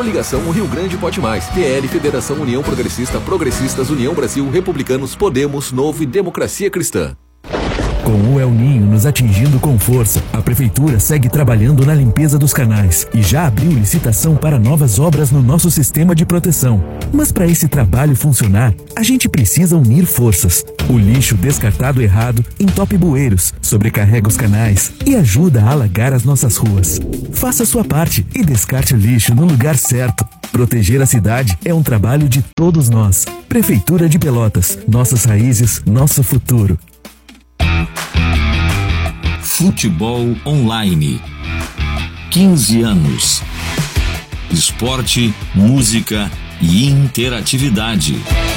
Coligação O Rio Grande Pode Mais, PL, Federação União Progressista, Progressistas, União Brasil, Republicanos, Podemos, Novo e Democracia Cristã. Com o El Ninho nos atingindo com força, a Prefeitura segue trabalhando na limpeza dos canais e já abriu licitação para novas obras no nosso sistema de proteção. Mas para esse trabalho funcionar, a gente precisa unir forças. O lixo descartado errado entope bueiros, sobrecarrega os canais e ajuda a alagar as nossas ruas. Faça sua parte e descarte o lixo no lugar certo. Proteger a cidade é um trabalho de todos nós. Prefeitura de Pelotas, nossas raízes, nosso futuro. Futebol Online. 15 anos. Esporte, música e interatividade.